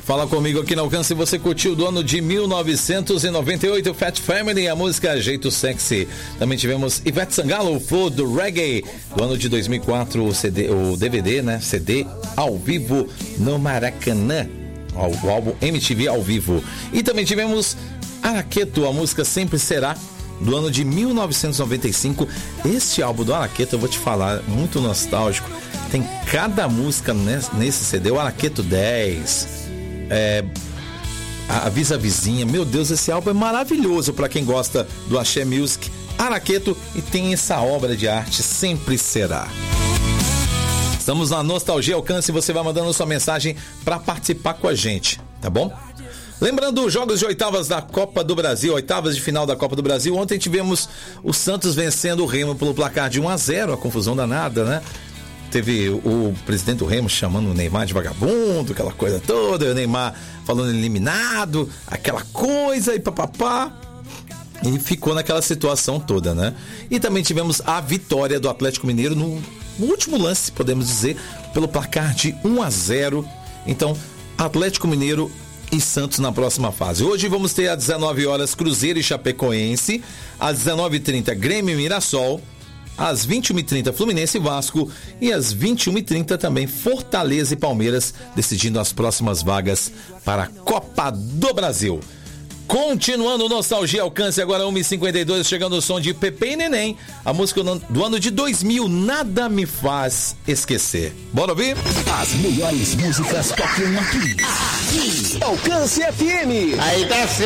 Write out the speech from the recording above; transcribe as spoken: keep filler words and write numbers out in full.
Fala comigo aqui no Alcance. Você curtiu do ano de mil novecentos e noventa e oito, Fat Family, a música Jeito Sexy. Também tivemos Ivete Sangalo, o Flow do Reggae, do ano de dois mil e quatro, o, C D, o D V D, né? C D ao vivo no Maracanã, o álbum M T V ao vivo. E também tivemos Araqueto, a música Sempre Será, do ano de mil novecentos e noventa e cinco. Este álbum do Araqueto, eu vou te falar, muito nostálgico. Tem cada música nesse C D, o Araqueto dez, é, Avisa a Vizinha. Meu Deus, esse álbum é maravilhoso para quem gosta do Axé Music. Araqueto, e tem essa obra de arte Sempre Será. Estamos na Nostalgia Alcance, você vai mandando sua mensagem para participar com a gente, tá bom? Lembrando os jogos de oitavas da Copa do Brasil, oitavas de final da Copa do Brasil. Ontem tivemos o Santos vencendo o Remo pelo placar de um a zero, a confusão danada, né? Teve o presidente do Remo chamando o Neymar de vagabundo, aquela coisa toda, o Neymar falando eliminado, aquela coisa e papapá. E ficou naquela situação toda, né? E também tivemos a vitória do Atlético Mineiro no, no último lance, podemos dizer, pelo placar de um a zero. Então, Atlético Mineiro e Santos na próxima fase. Hoje vamos ter às dezenove horas Cruzeiro e Chapecoense, às dezenove e trinta Grêmio e Mirassol, às vinte e uma e trinta Fluminense e Vasco e às vinte e uma e trinta também Fortaleza e Palmeiras, decidindo as próximas vagas para a Copa do Brasil. Continuando Nostalgia Alcance, agora uma e cinquenta e dois, chegando o som de Pepe e Neném, a música do ano de dois mil, Nada Me Faz Esquecer. Bora ouvir? As melhores músicas tocam aqui. Aqui. Alcance F M. Aí tá certo.